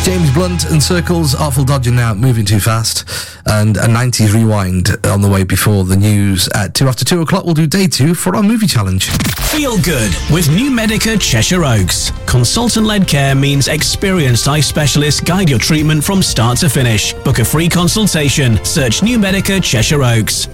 James Blunt and Circles, Artful Dodging Now, Moving Too Fast, and a 90s rewind on the way before the news at 2 after 2 o'clock. We'll do day 2 for our movie challenge. Feel good with New Medica Cheshire Oaks. Consultant-led care means experienced eye specialists guide your treatment from start to finish. Book a free consultation. Search New Medica Cheshire Oaks.